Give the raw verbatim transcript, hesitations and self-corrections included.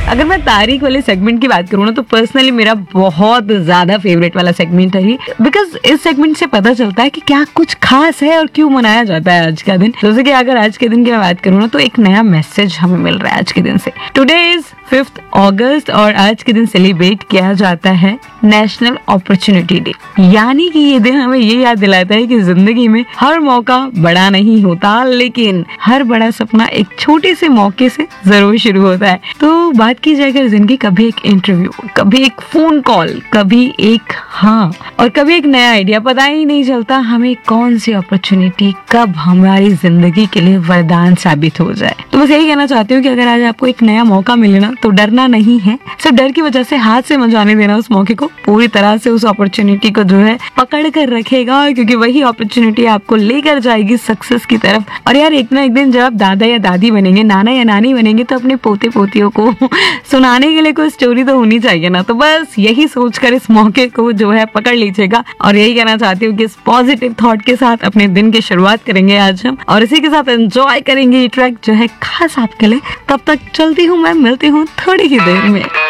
अगर मैं तारीख वाले सेगमेंट की बात करूँ ना, तो पर्सनली मेरा बहुत ज्यादा फेवरेट वाला सेगमेंट है ये, बिकॉज इस सेगमेंट से पता चलता है कि क्या कुछ खास है और क्यों मनाया जाता है आज का दिन। जैसे कि अगर आज के दिन की मैं बात करूँ ना, तो एक नया मैसेज हमें मिल रहा है आज के दिन से। टुडे इज फिफ्थ अगस्त और आज के दिन सेलिब्रेट किया जाता है नेशनल अपॉर्चुनिटी डे। यानी कि ये दिन हमें ये याद दिलाता है कि जिंदगी में हर मौका बड़ा नहीं होता, लेकिन हर बड़ा सपना एक छोटे से मौके से जरूर शुरू होता है। तो बात की जाए अगर जिंदगी, कभी एक इंटरव्यू, कभी एक फोन कॉल, कभी एक हाँ और कभी एक नया आइडिया, पता ही नहीं चलता हमें कौन सी अपॉर्चुनिटी कब हमारी जिंदगी के लिए वरदान साबित हो जाए। तो बस यही कहना चाहती हूँ कि अगर आज आपको एक नया मौका मिले ना, तो डरना नहीं है, सिर्फ डर की वजह से हाथ से मत जाने देना उस मौके को। पूरी तरह से उस अपॉर्चुनिटी को जो है पकड़ कर रखेगा, क्योंकि वही अपॉर्चुनिटी आपको लेकर जाएगी सक्सेस की तरफ। और यार एक ना एक दिन जब आप दादा या दादी बनेंगे, नाना या नानी बनेंगे, तो अपने पोते पोतियों को सुनाने के लिए कोई स्टोरी तो होनी चाहिए ना। तो बस यही सोचकर इस मौके को जो है पकड़ लीजिएगा। और यही कहना चाहती हूँ कि इस पॉजिटिव थॉट के साथ अपने दिन की शुरुआत करेंगे आज हम, और इसी के साथ एंजॉय करेंगे ये ट्रैक जो है खास आपके लिए। तब तक चलती हूँ मैं, मिलती हूँ थोड़ी ही देर में।